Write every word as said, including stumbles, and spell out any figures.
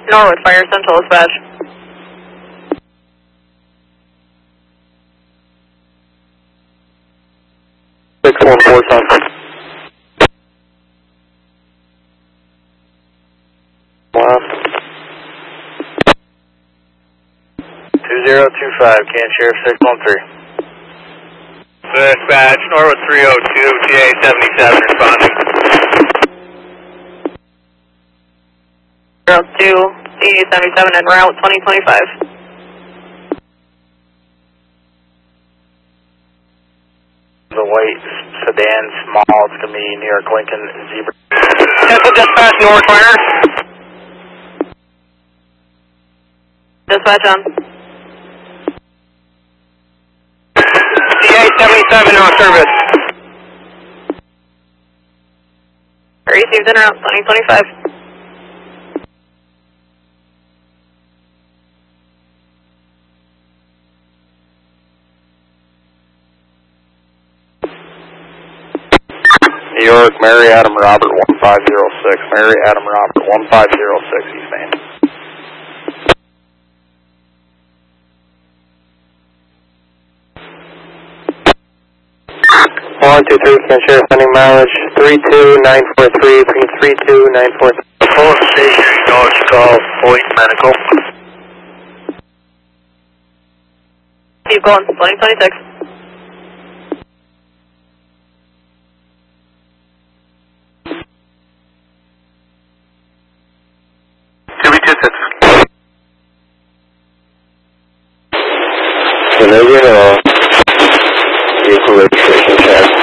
Norwood Fire Central Dispatch. six one four something. Left. two zero two five, Can Sheriff six one three. Dispatch, Norwood three oh two, T A seventy-seven responding. zero two, T A seventy-seven en route twenty twenty-five. The white sedan, small, it's going to be New York Lincoln Zebra. Central Dispatch, Norwood Fire. Dispatch on. T A seventy-seven on service. Received en route twenty twenty-five. New York, Mary Adam Robert one five zero six. Mary Adam Robert one five zero six, East Main. one two three, Can Sheriff, sending mileage three two nine four three, three two nine four three. Full station, North Call, Point Medical. Keep going, twenty twenty-six. two B two six. Canadian or vehicle registration check.